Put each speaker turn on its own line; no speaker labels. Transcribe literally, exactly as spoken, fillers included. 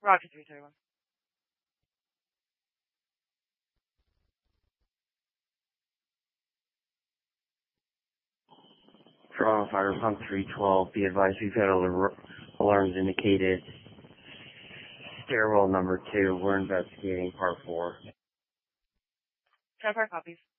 Roger three thirty-one.
Toronto Fire Pump three twelve, be advised we've had al- alarms indicated. Stairwell number two, we're investigating part four.
ten four copies.